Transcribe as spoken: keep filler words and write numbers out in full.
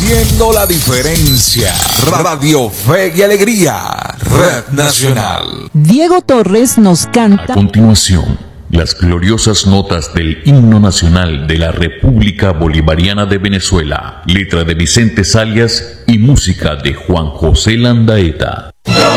haciendo la diferencia. Radio Fe y Alegría, Red Nacional. Diego Torres nos canta. A continuación, las gloriosas notas del himno nacional de la República Bolivariana de Venezuela, letra de Vicente Zalias y música de Juan José Landaeta.